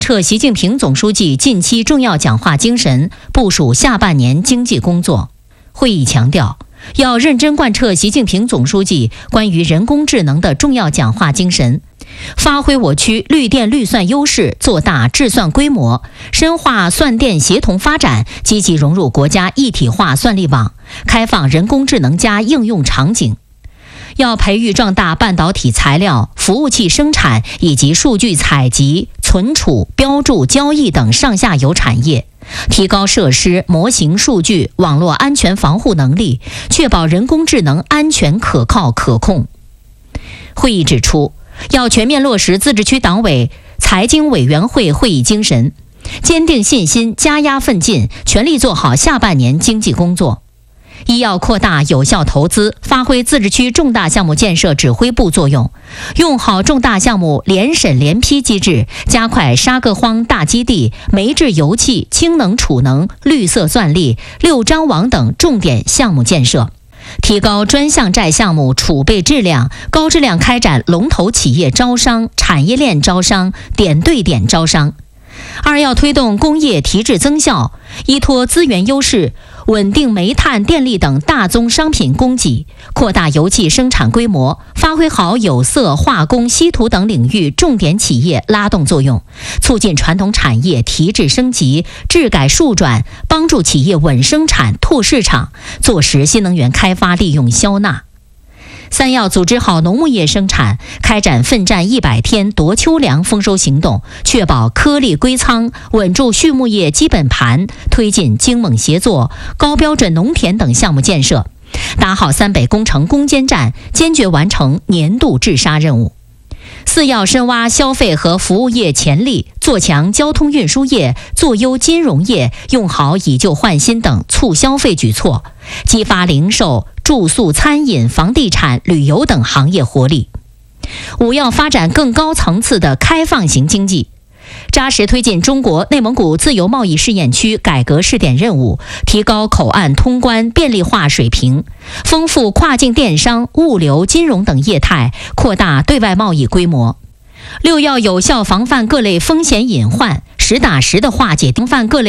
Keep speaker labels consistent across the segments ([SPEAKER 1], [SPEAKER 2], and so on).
[SPEAKER 1] 彻习近平总书记近期重要讲话精神，部署下半年经济工作。会议强调，要认真贯彻习近平总书记关于人工智能的重要讲话精神，发挥我区绿电绿算优势，做大智算规模，深化算电协同发展，积极融入国家一体化算力网，开放人工智能加应用场景。要培育壮大半导体材料、服务器生产以及数据采集、存储、标注、交易等上下游产业，提高设施、模型、数据、网络安全防护能力，确保人工智能安全、可靠、可控。会议指出，要全面落实自治区党委财经委员会会议精神，坚定信心，加压奋进，全力做好下半年经济工作。一要扩大有效投资，发挥自治区重大项目建设指挥部作用，用好重大项目联审联批机制，加快沙各荒大基地、煤制油气、氢能储能、绿色算力、六张网等重点项目建设，提高专项债项目储备质量，高质量开展龙头企业招商、产业链招商、点对点招商。二要推动工业提质增效，依托资源优势，稳定煤炭、电力等大宗商品供给，扩大油气生产规模，发挥好有色、化工、稀土等领域重点企业拉动作用，促进传统产业提质升级、质改数转，帮助企业稳生产、拓市场，做实新能源开发利用消纳。三要组织好农牧业生产，开展奋战100天夺秋粮丰收行动，确保颗粒归仓，稳住畜牧业基本盘，推进精猛协作、高标准农田等项目建设，打好三北工程攻坚战，坚决完成年度治沙任务。四要深挖消费和服务业潜力，做强交通运输业，做优金融业，用好以旧换新等促消费举措，激发零售、住宿、餐饮、房地产、旅游等行业活力。五要发展更高层次的开放型经济，扎实推进中国内蒙古自由贸易试验区改革试点任务，提高口岸通关便利化水平，丰富跨境电商、物流、金融等业态，扩大对外贸易规模。六要有效防范各类风险隐患，实打实的化解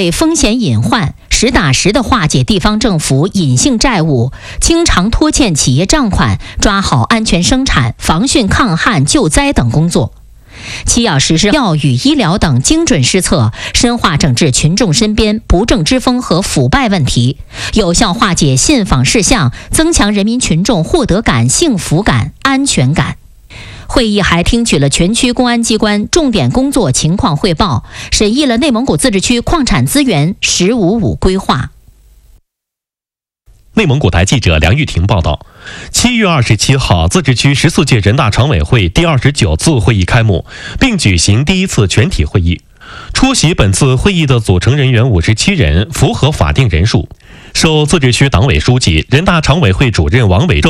[SPEAKER 1] 地方政府隐性债务，清偿拖欠企业账款，抓好安全生产、防汛抗旱救灾等工作。七要实施教育、医疗等精准施策，深化整治群众身边不正之风和腐败问题，有效化解信访事项，增强人民群众获得感、幸福感、安全感。会议还听取了全区公安机关重点工作情况汇报，审议了内蒙古自治区矿产资源“十五五”规划。
[SPEAKER 2] 内蒙古台记者梁玉婷报道，7月27号，自治区14届人大常委会第29次会议开幕，并举行第一次全体会议。出席本次会议的组成人员57人，符合法定人数。受自治区党委书记、人大常委会主任王伟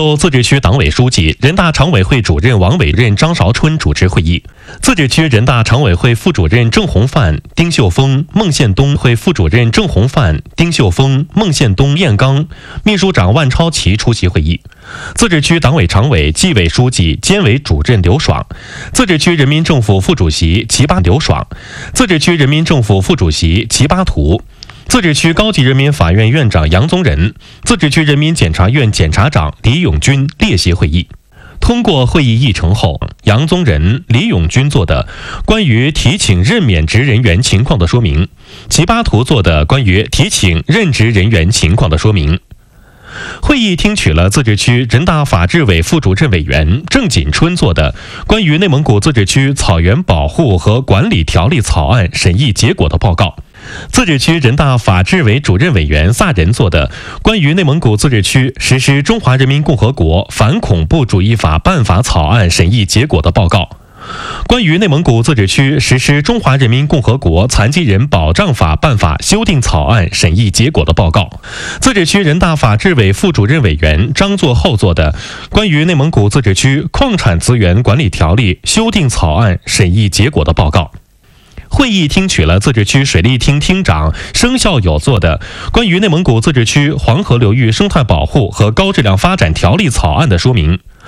[SPEAKER 2] 任张韶春主持会议。自治区人大常委会副主任郑红范、丁秀峰、孟宪东会副主任郑红范、丁秀峰、孟宪东、燕刚，秘书长万超奇出席会议。自治区党委常委、纪委书记、监委主任刘爽，自治区人民政府副主席齐巴刘爽，自治区人民政府副主席齐巴图，自治区高级人民法院院长杨宗仁，自治区人民检察院检察长李永军列席会议。通过会议议程后，杨宗仁、李永军做的关于提请任免职人员情况的说明，齐巴图做的关于提请任职人员情况的说明。会议听取了自治区人大法制委副主任委员郑锦春做的关于内蒙古自治区草原保护和管理条例草案审议结果的报告，自治区人大法制委主任委员萨仁做的关于内蒙古自治区实施中华人民共和国反恐怖主义法办法草案审议结果的报告，关于内蒙古自治区实施中华人民共和国残疾人保障法办法修订草案审议结果的报告，自治区人大法制委副主任委员张作厚做的关于内蒙古自治区矿产资源管理条例修订草案审议结果的报告。会议听取了自治区水利厅厅长生孝友做的关于内蒙古自治区黄河流域生态保护和高质量发展条例草案的说明，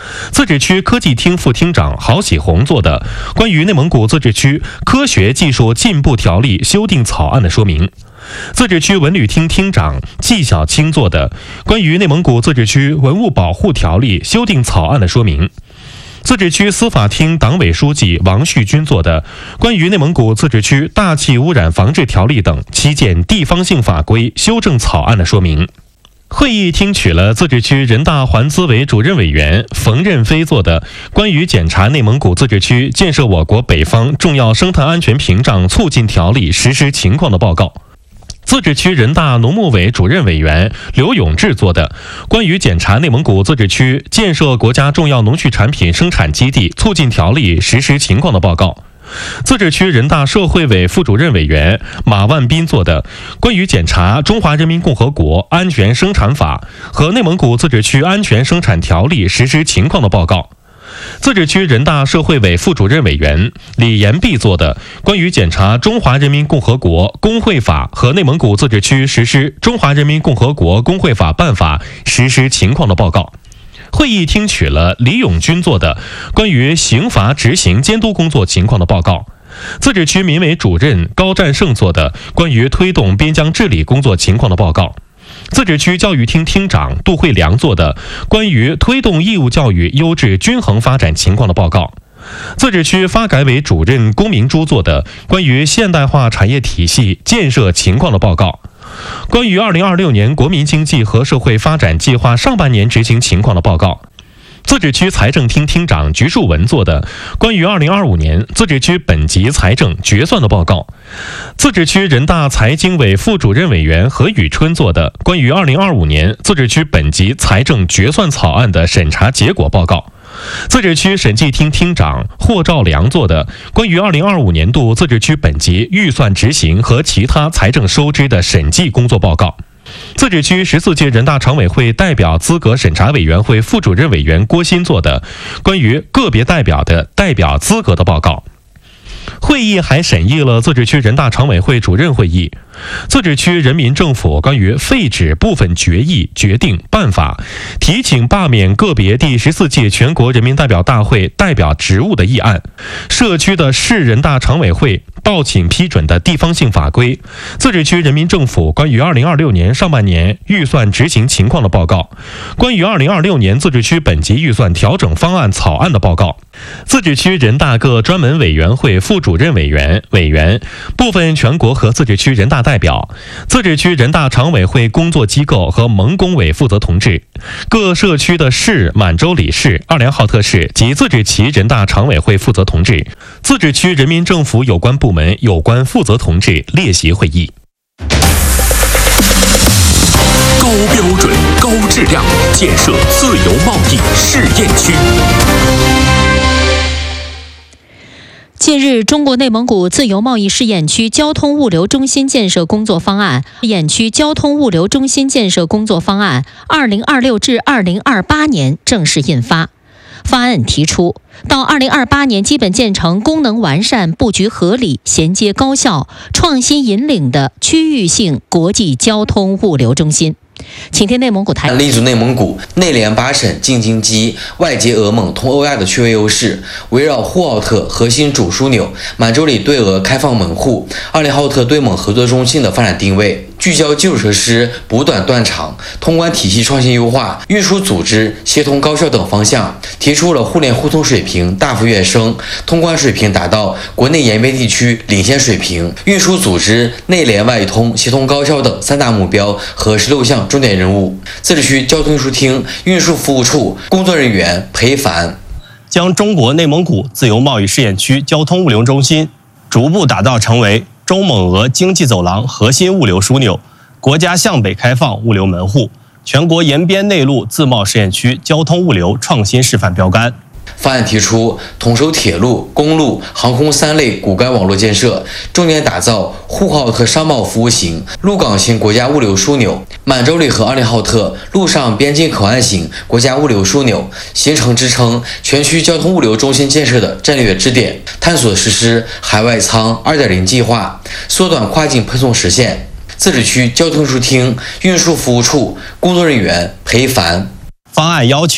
[SPEAKER 2] 自治区科技厅副厅长郝喜红做的关于内蒙古自治区科学技术进步条例修订草案的说明。自治区文旅厅厅长季小青做的关于内蒙古自治区文物保护条例修订草案的说明。自治区司法厅党委书记王旭军做的关于内蒙古自治区大气污染防治条例等7件地方性法规修正草案的说明。会议听取了自治区人大环资委主任委员冯任飞做的关于检查内蒙古自治区建设我国北方重要生态安全屏障促进条例实施情况的报告。自治区人大农牧委主任委员刘永志做的关于检查内蒙古自治区建设国家重要农畜产品生产基地促进条例实施情况的报告。自治区人大社会委副主任委员马万斌做的关于检查中华人民共和国安全生产法和内蒙古自治区安全生产条例实施情况的报告。自治区人大社会委副主任委员李延弼做的关于检查中华人民共和国工会法和内蒙古自治区实施中华人民共和国工会法办法实施情况的报告。会议听取了李永军做的关于刑罚执行监督工作情况的报告。自治区民委主任高占胜做的关于推动边疆治理工作情况的报告。自治区教育厅厅长杜慧良做的关于推动义务教育优质均衡发展情况的报告。自治区发改委主任龚明珠做的关于现代化产业体系建设情况的报告。关于2026年国民经济和社会发展计划上半年执行情况的报告。自治区财政厅厅长菊树文做的关于2025年自治区本级财政决算的报告。自治区人大财经委副主任委员何宇春做的关于2025年自治区本级财政决算草案的审查结果报告。自治区审计厅厅长霍兆良做的关于2025年度自治区本级预算执行和其他财政收支的审计工作报告。自治区14届人大常委会代表资格审查委员会副主任委员郭鑫做的关于个别代表的代表资格的报告。会议还审议了自治区人大常委会主任会议、自治区人民政府关于废止部分决议、决定、办法，提请罢免个别第14届全国人民代表大会代表职务的议案，社区的市人大常委会报请批准的地方性法规，自治区人民政府关于2026年上半年预算执行情况的报告，关于2026年自治区本级预算调整方案草案的报告，自治区人大各专门委员会副主任委员、部分全国和自治区人大代表，自治区人大常委会工作机构和盟工委负责同志，各社区的市、满洲里市、奥良浩特市及自治旗人大常委会负责同志，自治区人民政府有关部门有关负责同志列席会议。
[SPEAKER 3] 高标准、高质量建设自由贸易试验区。
[SPEAKER 1] 近日，中国内蒙古自由贸易试验区交通物流中心建设工作方案（试验区交通物流中心建设工作方案2026至2028年）正式印发。方案提出，到2028年基本建成功能完善、布局合理、衔接高效、创新引领的区域性国际交通物流中心。请听内蒙古台。
[SPEAKER 4] 立足内蒙古内连8省京津冀，外接俄蒙通欧亚的区位优势，围绕呼和浩特核心主枢纽、满洲里对俄开放门户、奥林浩特对蒙合作中心的发展定位，聚焦基础设施补短断长、通关体系创新优化、运输组织协同高效等方向，提出了互联互通水平大幅跃升，通关水平达到国内沿边地区领先水平，运输组织内联外通协同高效等3大目标和16项重点任务。自治区交通运输厅运输服务处工作人员裴凡
[SPEAKER 5] 将中国内蒙古自由贸易试验区交通物流中心逐步打造成为中蒙俄经济走廊核心物流枢纽、国家向北开放物流门户、全国沿边内陆自贸试验区交通物流创新示范标杆。
[SPEAKER 4] 方案提出，统筹铁路、公路、航空3类骨干网络建设，重点打造呼和浩特商贸服务型、陆港型国家物流枢纽，满洲里和奥林浩特陆上边境口岸型国家物流枢纽，形成支撑全区交通物流中心建设的战略支点，探索实施海外仓 2.0 计划，缩短跨境配送时限。自治区交通运输厅运输服务处工作人员裴凡。
[SPEAKER 5] 方案要求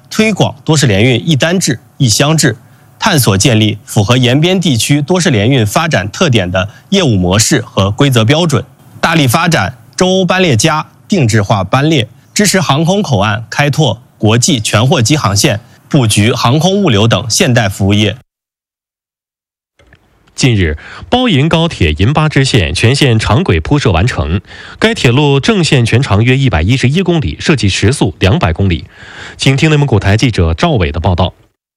[SPEAKER 5] 推广多式联运一单制、一箱制，探索建立符合沿边地区多式联运发展特点的业务模式和规则标准，大力发展中欧班列加定制化班列，支持航空口岸开拓国际全货机航线，布局航空物流等现代服务业。
[SPEAKER 2] 近日，包银高铁银巴支线全线长轨铺设完成，该铁路正线全长约111公里，设计时速200公里。请听内蒙古台记者赵伟的报道。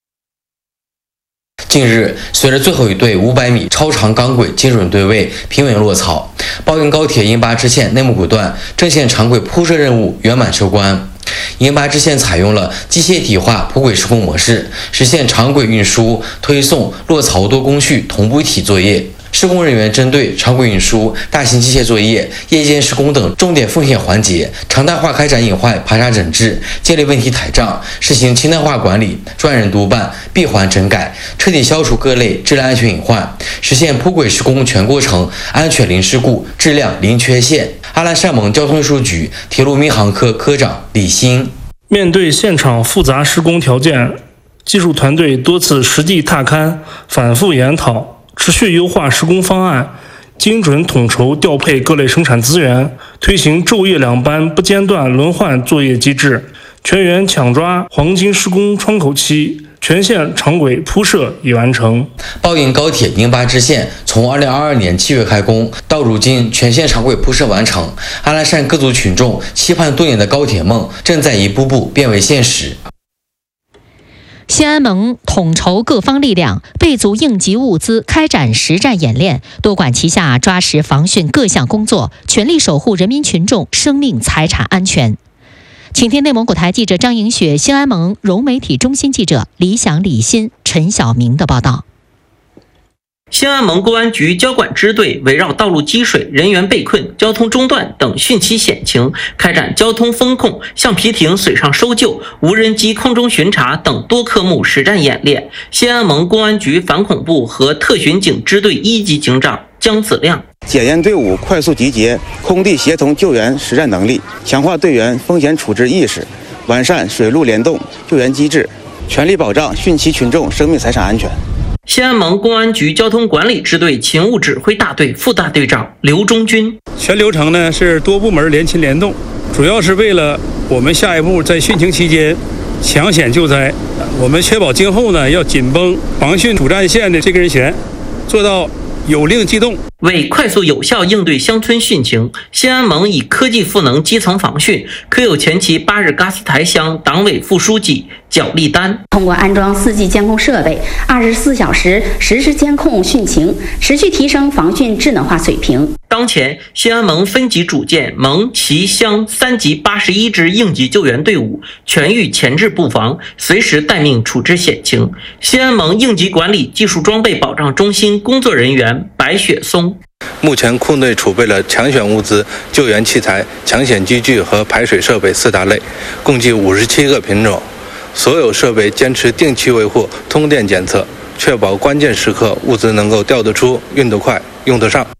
[SPEAKER 4] 近日，随着最后一对500米超长钢轨精准对位、平稳落草，包银高铁银巴支线内蒙古段正线长轨铺设任务圆满收官。银巴支线采用了机械体化铺轨施工模式，实现长轨运输、推送、落槽多工序同步一体作业。施工人员针对长轨运输、大型机械作业、夜间施工等重点风险环节，常态化开展隐患排查整治，建立问题台账，实行轻量化管理，专人督办，闭环整改，彻底消除各类质量安全隐患，实现铺轨施工全过程安全零事故、质量零缺陷。阿拉善盟交通运输局铁路民航科科长李欣：
[SPEAKER 6] 面对现场复杂施工条件，技术团队多次实地踏勘，反复研讨，持续优化施工方案，精准统筹调配各类生产资源，推行昼夜两班不间断轮换作业机制，全员抢抓黄金施工窗口期，全线长轨铺设已完成。
[SPEAKER 4] 包银高铁银巴支线从2022年7月开工到如今全线长轨铺设完成，阿拉善各族群众期盼多年的高铁梦正在一步步变为现实。
[SPEAKER 1] 新安盟统筹各方力量，备足应急物资，开展实战演练，多管齐下，抓实防汛各项工作，全力守护人民群众生命财产安全。请听内蒙古台记者张莹雪、新安盟融媒体中心记者李想、李欣、陈晓明的报道。
[SPEAKER 7] 新安盟公安局交管支队围绕道路积水、人员被困、交通中断等汛期险情，开展交通风控、橡皮艇水上搜救、无人机空中巡查等多科目实战演练。新安盟公安局反恐部和特巡警支队1级警长姜子亮：
[SPEAKER 8] 检验队伍快速集结，空地协同救援实战能力，强化队员风险处置意识，完善水陆联动救援机制，全力保障汛期群众生命财产安全。
[SPEAKER 7] 新安盟公安局交通管理支队勤务指挥大队副大队长刘忠军：
[SPEAKER 9] 全流程呢是多部门联勤联动，主要是为了我们下一步在汛情期间抢险救灾，我们确保今后呢要紧绷防汛主战线的这根弦，做到有令即动。
[SPEAKER 7] 为快速有效应对乡村汛情，新安盟以科技赋能基层防汛，科有前旗巴日嘎斯台乡党委副书记脚立丹：
[SPEAKER 10] 通过安装4G 监控设备，24小时实时监控汛情，持续提升防汛智能化水平。
[SPEAKER 7] 当前，新安盟分级组建盟、旗、乡3级81支应急救援队伍，全域前置布防，随时待命处置险情。新安盟应急管理技术装备保障中心工作人员白雪松：
[SPEAKER 11] 目前库内储备了抢险物资、救援器材、抢险机具和排水设备4大类，共计57个品种。所有设备坚持定期维护、通电检测，确保关键时刻物资能够调得出、运得快、用得上。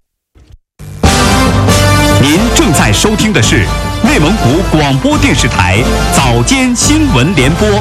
[SPEAKER 3] 您正在收听的是内蒙古广播电视台早间新闻联播。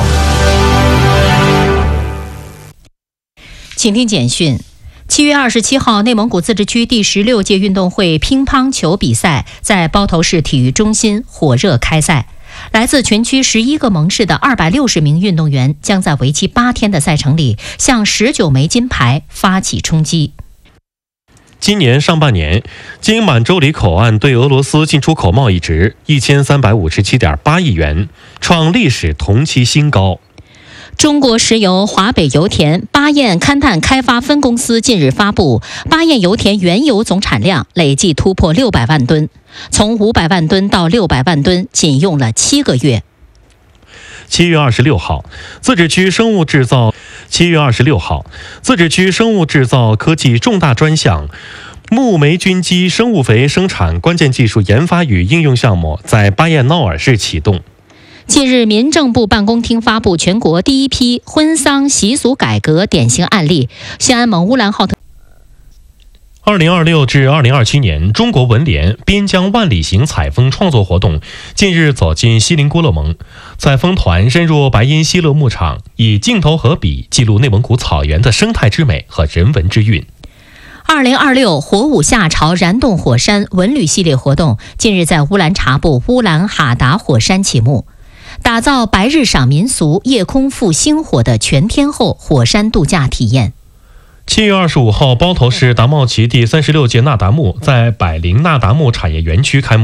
[SPEAKER 1] 请听简讯。7月27号，内蒙古自治区第16届运动会乒乓球比赛在包头市体育中心火热开赛。来自全区11个盟市的260名运动员将在为期8天的赛程里，向19枚金牌发起冲击。
[SPEAKER 2] 今年上半年，经满洲里口岸对俄罗斯进出口贸易值1357.8亿元，创历史同期新高。
[SPEAKER 1] 中国石油华北油田巴彦勘探开发分公司近日发布，巴彦油田原油总产量累计突破600万吨，从500万吨到600万吨仅用了7个月。
[SPEAKER 2] 7月26号，自治区生物制造科技重大专项木霉菌基生物肥生产关键技术研发与应用项目在巴彦淖尔市启动。
[SPEAKER 1] 近日，民政部办公厅发布全国第一批婚丧习俗改革典型案例，新安盟乌兰
[SPEAKER 2] 2026至2027年中国文联边疆万里行采风创作活动近日走进锡林郭勒盟，采风团深入白音西勒牧场，以镜头和笔记录内蒙古草原的生态之美和人文之韵。
[SPEAKER 1] 2026火舞夏朝燃动火山文旅系列活动近日在乌兰察布乌兰哈达火山启幕，打造白日赏民俗、夜空赴星火的全天候火山度假体验。
[SPEAKER 2] 7月25号，包头市达茂旗第36届那达慕在百灵那达慕产业园区开幕。